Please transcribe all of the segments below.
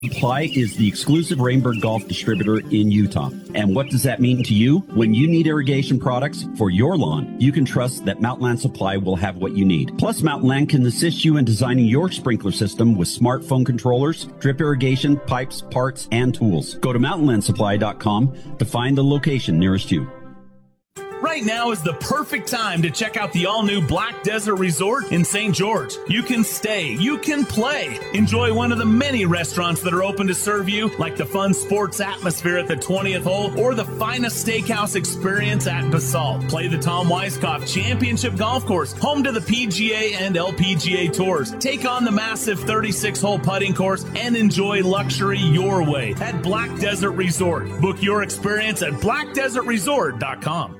Supply is the exclusive Rainbird Golf distributor in Utah. And what does that mean to you? When you need irrigation products for your lawn, you can trust that Mountainland Supply will have what you need. Plus, Mountainland can assist you in designing your sprinkler system with smartphone controllers, drip irrigation, pipes, parts, and tools. Go to mountainlandsupply.com to find the location nearest you. Right now is the perfect time to check out the all-new Black Desert Resort in St. George. You can stay, you can play. Enjoy one of the many restaurants that are open to serve you, like the fun sports atmosphere at the 20th hole or the finest steakhouse experience at Basalt. Play the Tom Weiskopf Championship Golf Course, home to the PGA and LPGA Tours. Take on the massive 36-hole putting course and enjoy luxury your way at Black Desert Resort. Book your experience at blackdesertresort.com.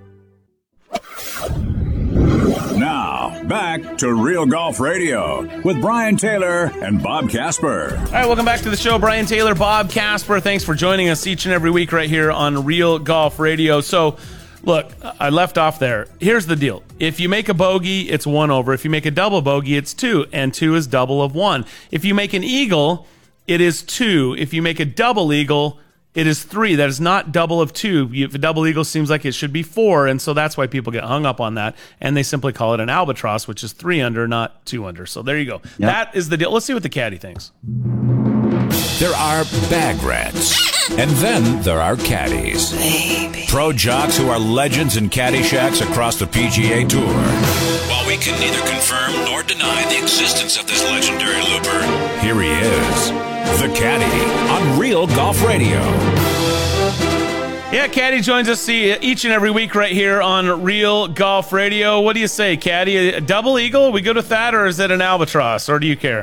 Now, back to Real Golf Radio with Brian Taylor and Bob Casper. All right, welcome back to the show. Brian Taylor, Bob Casper. Thanks for joining us each and every week right here on Real Golf Radio. So, look, I left off there. Here's the deal. If you make a bogey, it's 1 over. If you make a double bogey, it's 2, and 2 is double of 1. If you make an eagle, it is 2. If you make a double eagle, it is 3. That is not double of 2. If a double eagle seems like it should be 4, and so that's why people get hung up on that, and they simply call it an albatross, which is 3 under, not 2 under. So there you go. Yep. That is the deal. Let's see what the caddy thinks. There are bag rats, and then there are caddies. Baby. Pro jocks who are legends in caddy shacks across the PGA Tour. While we can neither confirm nor deny the existence of this legendary looper, here he is, the Caddy, on Real Golf Radio. Yeah, Caddy joins us each and every week right here on Real Golf Radio. What do you say, Caddy? A double eagle? We good with that, or is it an albatross, or do you care?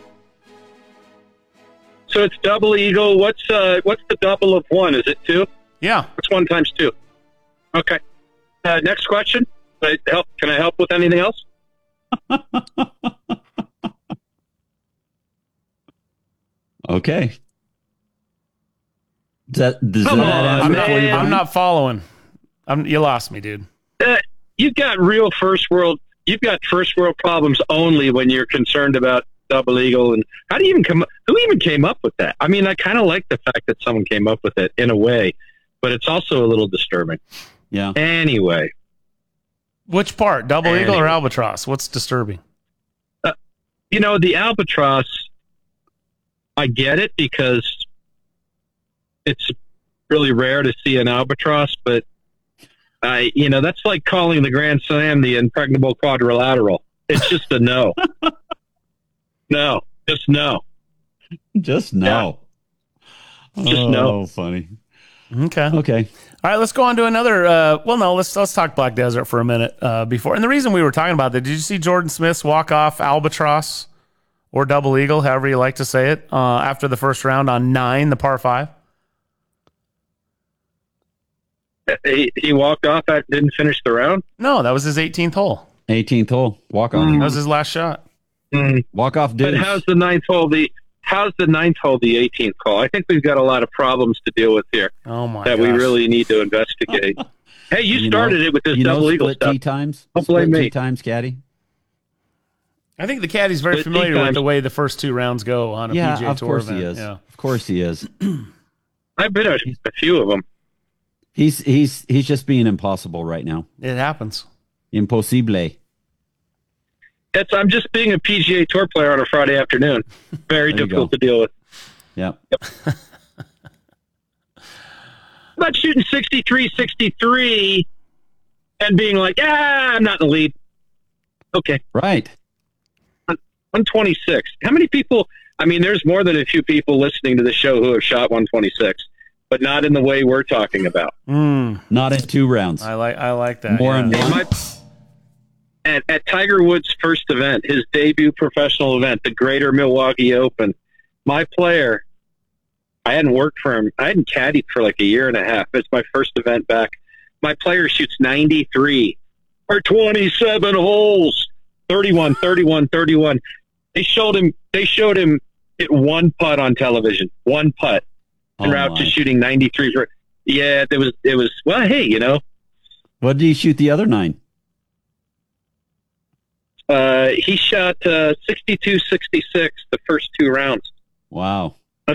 So it's double eagle. What's the double of 1? Is it 2? Yeah. What's 1 times 2? Okay. Next question. Can I help with anything else? Okay. I'm not following. You lost me, dude. You've got first world problems only when you're concerned about double eagle. And who even came up with that? I mean, I kind of like the fact that someone came up with it in a way, but it's also a little disturbing. Yeah. Anyway. Which part? Double eagle or albatross? What's disturbing? The albatross, I get it because it's really rare to see an albatross, but that's like calling the Grand Slam the impregnable quadrilateral. It's just a no. No, just no. Just no. Yeah. Just no. Oh, funny. Okay. All right, let's go on to another. Let's talk Black Desert for a minute before. And the reason we were talking about that, did you see Jordan Smith's walk-off albatross or double eagle, however you like to say it, after the first round on 9, the par 5? He walked off. Didn't finish the round? No, that was his 18th hole. 18th hole. Walk-off. That was his last shot. Walk-off deuce. But how's the 9th hole the 18th hole? I think we've got a lot of problems to deal with here. Oh my! That gosh. we really need to investigate. Hey, you started it with this double eagle stuff. Tee times? Don't blame me. Tee times, Caddy. I think the caddy's very familiar with the way the first 2 rounds go on a PGA Tour event. Yeah, of course he is. I've been a few of them. He's just being impossible right now. It happens. Impossible. I'm just being a PGA Tour player on a Friday afternoon. Very difficult to deal with. Yep. I'm not shooting 63, 63 and being like, I'm not in the lead. Okay. Right. 126. How many people? I mean, there's more than a few people listening to the show who have shot 126, but not in the way we're talking about. Not in 2 rounds. I like that. More in one. At Tiger Woods' first event, his debut professional event, the Greater Milwaukee Open, my player, I hadn't worked for him. I hadn't caddied for like a year and a half. It's my first event back. My player shoots 93 or 27 holes, 31, 31, 31. They showed him hit 1 putt on television, 1 putt, en route to shooting 93. It was. Well, hey, What did he shoot the other 9? He shot 62, 66 the first 2 rounds. Wow.